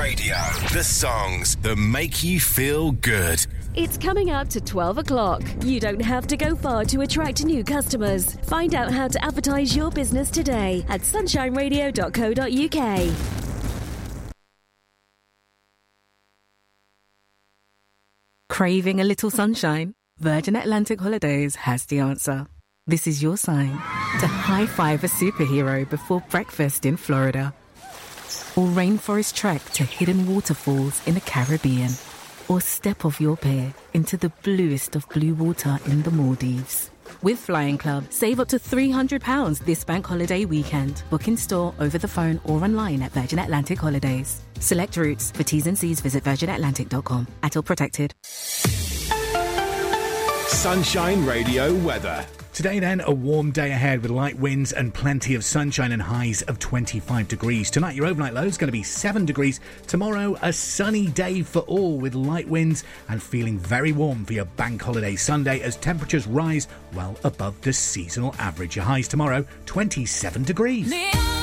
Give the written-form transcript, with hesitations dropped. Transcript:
Radio. The songs that make you feel good. It's coming up to 12 o'clock. You don't have to go far to attract new customers. Find out how to advertise your business today at sunshineradio.co.uk. Craving a little sunshine? Virgin Atlantic Holidays has the answer. This is your sign to high-five a superhero before breakfast in Florida. Or rainforest trek to hidden waterfalls in the Caribbean. Or step off your pier into the bluest of blue water in the Maldives. With Flying Club, save up to £300 this bank holiday weekend. Book in store, over the phone or online at Virgin Atlantic Holidays. Select routes. For T's and C's, visit virginatlantic.com. ATIL protected. Sunshine Radio weather. Today then, a warm day ahead with light winds and plenty of sunshine and highs of 25 degrees. Tonight, your overnight low is going to be 7 degrees. Tomorrow, a sunny day for all with light winds and feeling very warm for your bank holiday Sunday as temperatures rise well above the seasonal average. Your highs tomorrow, 27 degrees.